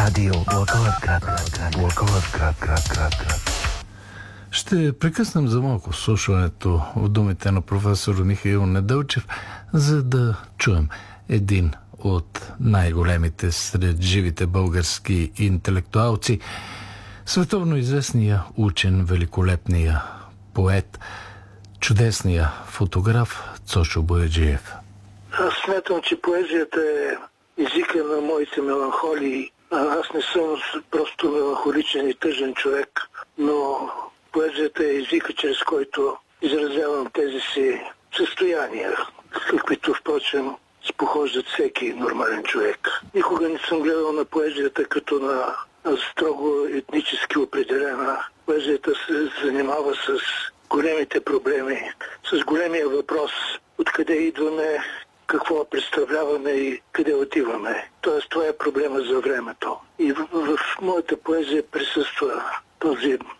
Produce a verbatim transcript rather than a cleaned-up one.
Радио Благоевград, Благоевград, град, град, град. Ще прекъснем за малко слушането в думите на професор Михаил Неделчев, за да чуем един от най-големите сред живите български интелектуалци, световно известния учен, великолепния поет, чудесния фотограф Цочо Бояджиев. Аз смятам, че поезията е езика на моите меланхолии. Аз не съм просто меланхоличен и тъжен човек, но поезията е езика, чрез който изразявам тези си състояния, каквито, впрочем, спохождат всеки нормален човек. Никога не съм гледал на поезията като на строго етнически определена. Поезията се занимава с големите проблеми, с големия въпрос, откъде идваме, какво представляваме и къде отиваме. Тоест, това е проблема за времето. И в, в моята поезия присъства този